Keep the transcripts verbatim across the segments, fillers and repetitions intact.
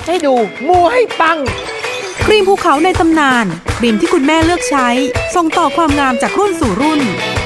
ให้ดูมูให้ปังครีมภูเขาในตำนานครีมที่คุณแม่เลือกใช้ส่งต่อความงามจากรุ่นสู่รุ่น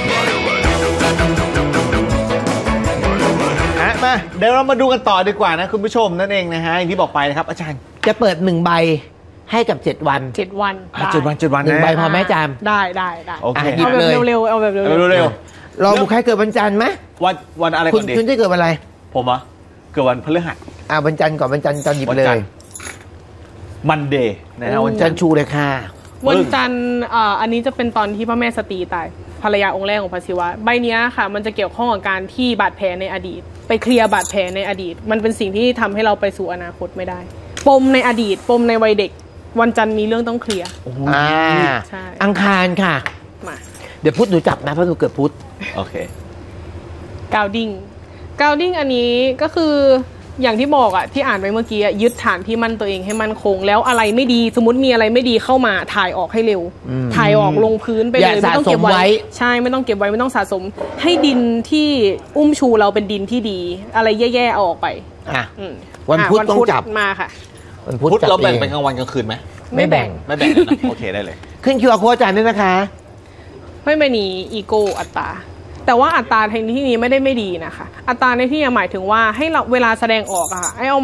มาเดี๋ยวเรามาดูกันต่อดีกว่านะคุณผู้ชมนั่นเองนะฮะอย่างที่บอกไปนะครับอาจารย์จะเปิดหนึ่งใบให้กับเจ็ดวันเจ็ดวันเจ็ดวันเจ็ดวันหนึ่งใบพอไหมจามได้ได้ได้โอเคเอาแบบเร็วๆเอาแบบเร็วๆเร็วๆรอบุคคลเกิดวันจันทร์ไหมวันวันอะไรก่อนดีคุณจะเกิดวันอะไรผมอ่ะเกิดวันพฤหัสอ่าวันจันทร์ก่อนวันจันทร์จันทร์หยิบเลยมันเดย์นะฮะวันจันทร์ชูเลยค่ะวันจันทร์อ่าอันนี้จะเป็นตอนที่พระแม่สตรีตายภรรยาองค์แรกของพระศิวะใบนี้ค่ะมันจะเกี่ยวข้องกับการที่บาดแผลในอดีตไปเคลียร์บาดแผลในอดีตมันเป็นสิ่งที่ทำให้เราไปสู่อนาคตไม่ได้ปมในอดีตปมในวัยเด็กวันจันทร์มีเรื่องต้องเคลียร์อ่าใช่อังคารค่ะมาเดี๋ยวพุธหนูจับนะเพราะหนูเกิดพุธโอเคกาวดิ้งกาวดิ้งอันนี้ก็คืออย่างที่บอกอะที่อ่านไปเมื่อกี้ยึดฐานที่มั่นตัวเองให้มั่นคงแล้วอะไรไม่ดีสมมติมีอะไรไม่ดีเข้ามาถ่ายออกให้เร็วถ่ายออกลงพื้นไปเลยไม่ต้องเก็บไว้ใช่ไม่ต้องเก็บไว้ไม่ต้องสะสมให้ดินที่อุ้มชูเราเป็นดินที่ดีอะไรแย่ๆเอาออกไปอ่ะวันพุธต้องจับมาค่ะวันพุธเราแบ่งเป็นกลางวันกลางคืนไหมไม่แบ่งไม่แบ่งโอเคได้เลยขึ้นคิวอาร์โค้ดอาจารย์ด้วยนะคะไม่เป็นนี้อีโก้อัตตาแต่ว่าอัตราในที่นี้ไม่ได้ไม่ดีนะคะอัตราในที่นี้หมายถึงว่าให้เราเวลาแสดงออกอะค่ะให้เอา